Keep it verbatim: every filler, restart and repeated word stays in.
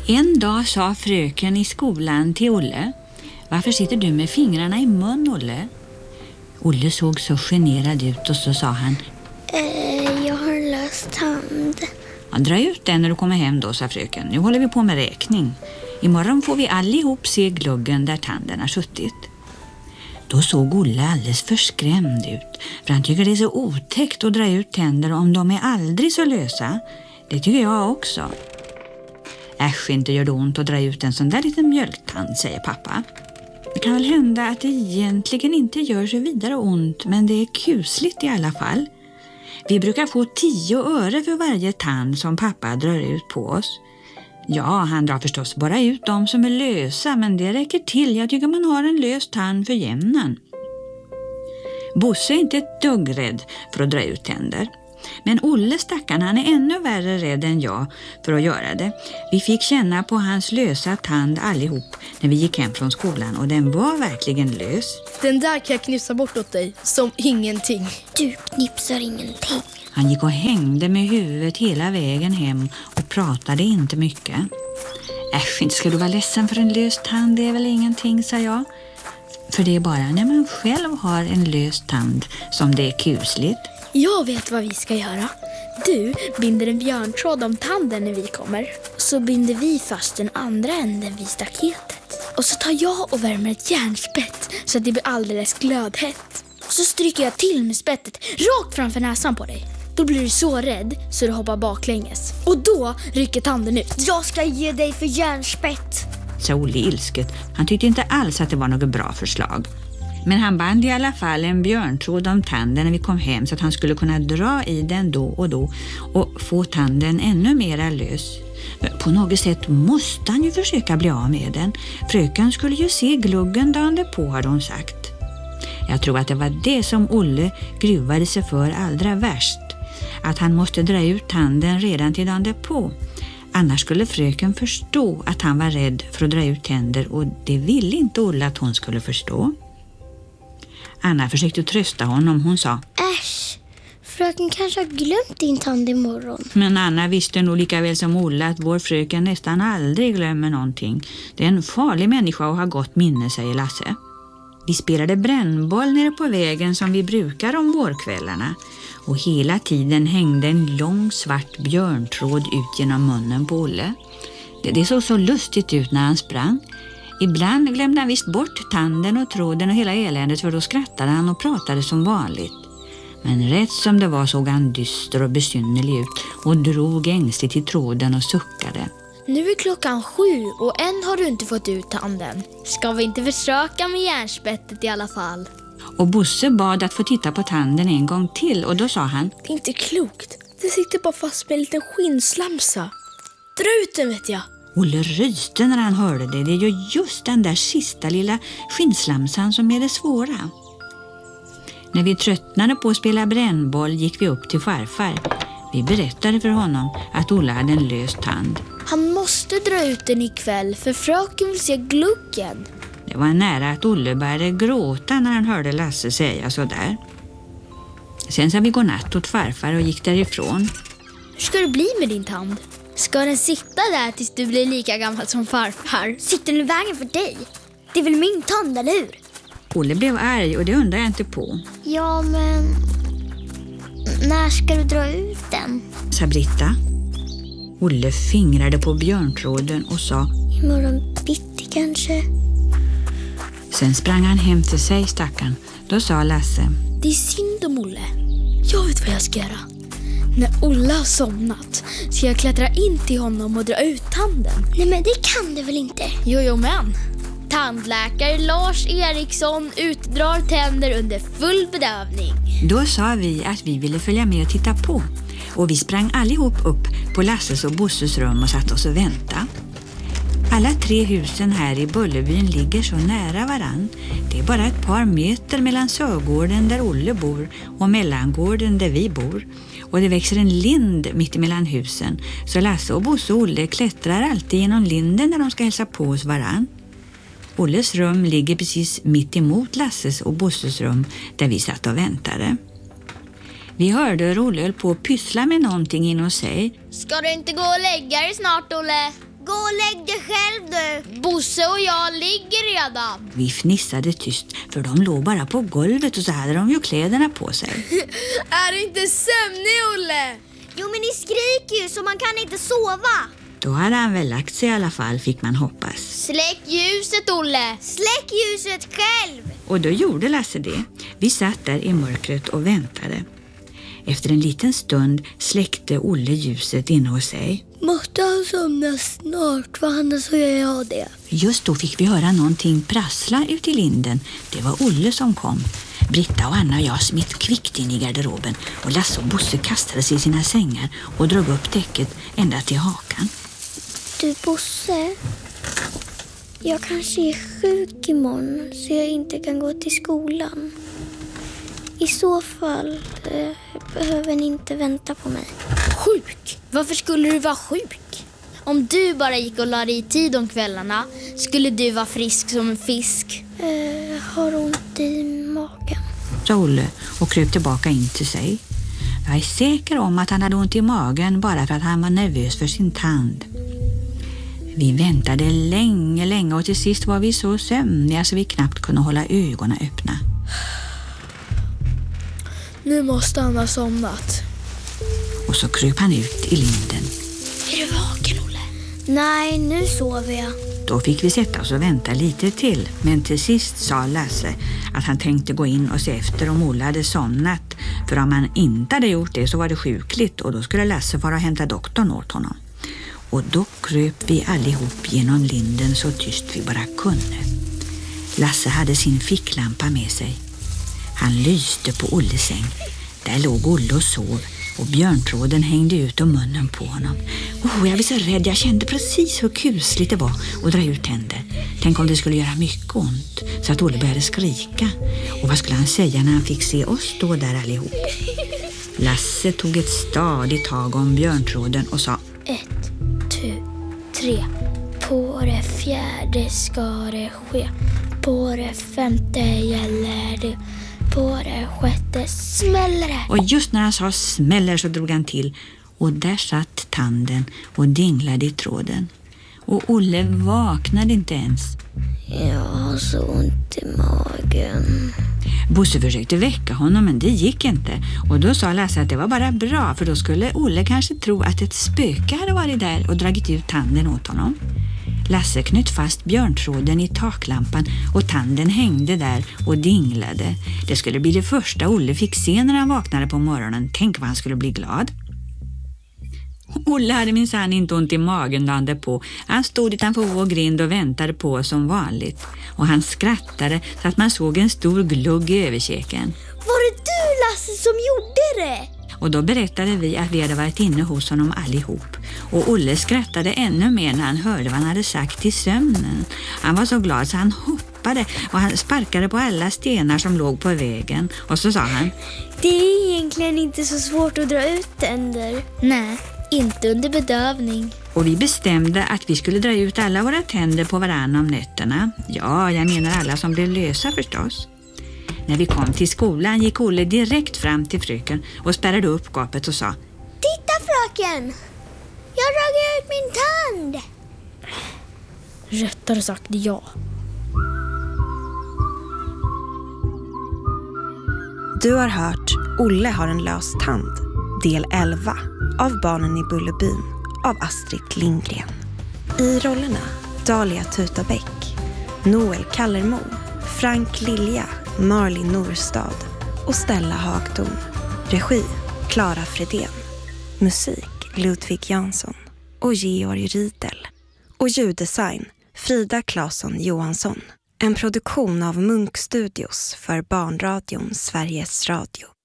En dag sa fröken i skolan till Olle: varför sitter du med fingrarna i mun, Olle? Olle såg så generad ut och så sa han: eh, jag har en lös tand. Ja, dra ut den när du kommer hem då, sa fröken. Nu håller vi på med räkning. Imorgon får vi allihop se gluggen där tanden har suttit. Då såg Olle alldeles förskrämd ut, för han tycker det är så otäckt att dra ut tänder om de är aldrig så lösa. Det tycker jag också. Äsch, inte gör det ont att dra ut en sån där liten mjölktand, säger pappa. Det kan väl hända att det egentligen inte gör så vidare ont, men det är kusligt i alla fall. Vi brukar få tio öre för varje tand som pappa drar ut på oss. Ja, han drar förstås bara ut de som är lösa, men det räcker till. Jag tycker man har en lös tand för jämnan. Bosse är inte ett dugg rädd för att dra ut tänder. Men Olle stackarn, han är ännu värre rädd än jag för att göra det. Vi fick känna på hans lösa tand allihop när vi gick hem från skolan, och den var verkligen lös. Den där kan jag knipsa bort åt dig som ingenting. Du knipsar ingenting. Han gick och hängde med huvudet hela vägen hem och pratade inte mycket. Äsch, inte ska du vara ledsen för en lös tand, det är väl ingenting, sa jag. För det är bara när man själv har en lös tand som det är kusligt. Jag vet vad vi ska göra. Du binder en björntråd om tanden när vi kommer. Så binder vi fast den andra änden vid staketet. Och så tar jag och värmer ett järnspett så att det blir alldeles glödhett. Så stryker jag till med spettet rakt framför näsan på dig. Då blir du så rädd så du hoppar baklänges. Och då rycker tanden ut. Jag ska ge dig för järnspett, sa Olle ilsket. Han tyckte inte alls att det var något bra förslag. Men han band i alla fall en björntråd om tanden när vi kom hem, så att han skulle kunna dra i den då och då och få tanden ännu mera lös. På något sätt måste han ju försöka bli av med den. Fröken skulle ju se gluggen dagen på, hade hon sagt. Jag tror att det var det som Olle gruvade sig för allra värst. Att han måste dra ut tanden redan till dagen på. Annars skulle fröken förstå att han var rädd för att dra ut tänder, och det ville inte Olle att hon skulle förstå. Anna försökte trösta honom. Hon sa: äsch, fröken kanske har glömt din tand imorgon. Men Anna visste nog lika väl som Olle att vår fröken nästan aldrig glömmer någonting. Det är en farlig människa att ha gott minne, säger Lasse. Vi spelade brännboll nere på vägen som vi brukar om vårkvällarna. Och hela tiden hängde en lång svart björntråd ut genom munnen på Olle. Det, det såg så lustigt ut när han sprang. Ibland glömde han visst bort tanden och tråden och hela eländet, för då skrattade han och pratade som vanligt. Men rätt som det var såg han dyster och besynnerlig ut och drog ängsligt i tråden och suckade. Nu är klockan sju och än har du inte fått ut tanden. Ska vi inte försöka med järnspettet i alla fall? Och Bosse bad att få titta på tanden en gång till, och då sa han: det är inte klokt. Det sitter bara fast med en liten skinnslamsa. Dra ut den, vet jag. Olle ryste när han hörde det. Det är ju just den där sista lilla skinnslamsan som är det svåra. När vi tröttnade på att spela brännboll gick vi upp till farfar. Vi berättade för honom att Olle hade en lös tand. Han måste dra ut den ikväll, för fröken vill se gluggen. Det var nära att Olle började gråta när han hörde Lasse säga så där. Sen sa vi godnatt åt farfar och gick därifrån. Hur ska det bli med din tand? Ska den sitta där tills du blir lika gammal som farfar? Sitter den i vägen för dig? Det är väl min tand, eller hur? Olle blev arg, och det undrar jag inte på. Ja, men när ska du dra ut den? Sa Britta. Olle fingrade på björntråden och sa: imorgon bitti kanske. Sen sprang han hem till sig, stackarn. Då sa Lasse: det är synd om Olle. Jag vet vad jag ska göra. När Olle har somnat ska jag klättra in till honom och dra ut tanden. Nej, men det kan du väl inte? Jo, jo, men. Tandläkare Lars Eriksson utdrar tänder under full bedövning. Då sa vi att vi ville följa med och titta på. Och vi sprang allihop upp på Lasses och Bosses rum och satt oss och väntade. Alla tre husen här i Bullerbyn ligger så nära varann. Det är bara ett par meter mellan Sörgården där Olle bor och Mellangården där vi bor. Och det växer en lind mitt emellan husen. Så Lasse och Bosse och Olle klättrar alltid genom linden när de ska hälsa på hos varann. Olles rum ligger precis mitt emot Lasses och Bosses rum där vi satt och väntade. Vi hörde hur Olle höll på att pyssla med någonting inom sig. Ska du inte gå och lägga dig snart, Olle? gå och lägg dig själv du. Bosse och jag ligger redan. Vi fnissade tyst för de låg bara på golvet och så hade de ju kläderna på sig. Är du inte sömnig, Olle? Jo, men ni skriker ju så man kan inte sova. Då hade han väl lagt sig i alla fall, fick man hoppas. Släck ljuset, Olle. Släck ljuset själv. Och då gjorde Lasse det. Vi satt där i mörkret och väntade. Efter en liten stund släckte Olle ljuset inne hos sig. Måste han somna snart, för annars så gör jag det. Just då fick vi höra någonting prassla ut i linden. Det var Olle som kom. Britta och Anna och jag smitt kvickt in i garderoben och Lasse och Bosse kastade sig i sina sängar och drog upp täcket ända till hakan. Du Bosse, jag kanske är sjuk imorgon så jag inte kan gå till skolan. I så fall eh, behöver ni inte vänta på mig. Sjuk? Varför skulle du vara sjuk? Om du bara gick och la dig i tid om kvällarna skulle du vara frisk som en fisk. Eh, har ont i magen. Sa Olle och kröp tillbaka in till sig. Jag är säker om att han hade ont i magen bara för att han var nervös för sin tand. Vi väntade länge, länge och till sist var vi så sömniga så vi knappt kunde hålla ögonen öppna. Nu måste han ha somnat. Och så kröp han ut i linden. Är du vaken, Olle? Nej, nu sover jag. Då fick vi sätta oss och vänta lite till. Men till sist sa Lasse att han tänkte gå in och se efter om Olle hade somnat. För om han inte hade gjort det så var det sjukligt och då skulle Lasse fara och hämta doktorn åt honom. Och då kröp vi allihop genom linden så tyst vi bara kunde. Lasse hade sin ficklampa med sig. Han lyste på Olles säng. Där låg Olle och sov och björntråden hängde ut om munnen på honom. Oh, jag blev så rädd. Jag kände precis hur kusligt det var att dra ut tänder. Tänk om det skulle göra mycket ont så att Olle började skrika. Och vad skulle han säga när han fick se oss stå där allihop? Lasse tog ett stadigt tag om björntråden och sa: Ett, tu, tre. På det fjärde ska det ske. På det femte gäller det. På det sjätte smäller det. Och just när han sa smäller så drog han till. Och där satt tanden och dinglade i tråden. Och Olle vaknade inte ens. Jag har så ont i magen. Bosse försökte väcka honom men det gick inte. Och då sa Lasse att det var bara bra för då skulle Olle kanske tro att ett spöke hade varit där och dragit ut tanden åt honom. Lasse knöt fast björntråden i taklampan och tanden hängde där och dinglade. Det skulle bli det första Olle fick se när han vaknade på morgonen. Tänk vad han skulle bli glad. Olle hade minsann inte ont i magen då han där på. Han stod utanför vår grind och väntade på som vanligt. Och han skrattade så att man såg en stor glugg i överkäken. Var det du, Lasse, som gjorde det? Och då berättade vi att vi hade varit inne hos honom allihop. Och Olle skrattade ännu mer när han hörde vad han hade sagt i sömnen. Han var så glad så han hoppade och han sparkade på alla stenar som låg på vägen. Och så sa han: Det är egentligen inte så svårt att dra ut tänder. Nej, inte under bedövning. Och vi bestämde att vi skulle dra ut alla våra tänder på varann om nätterna. Ja, jag menar alla som blev lösa förstås. När vi kom till skolan gick Olle direkt fram till fröken och spärrade upp gapet och sa: Titta, fröken! Jag drog ut min tand! Rättare sagt ja. Du har hört Olle har en lös tand, del elva av Barnen i Bullerbyn av Astrid Lindgren. I rollerna Dalia Tutabäck, Noel Kallermo, Frank Lilja, Marlin Norstad och Stella Hagdon. Regi Clara Fredén. Musik Ludvig Jansson och Georg Riedel. Och ljuddesign Frida Claesson Johansson. En produktion av Munk Studios för Barnradion Sveriges Radio.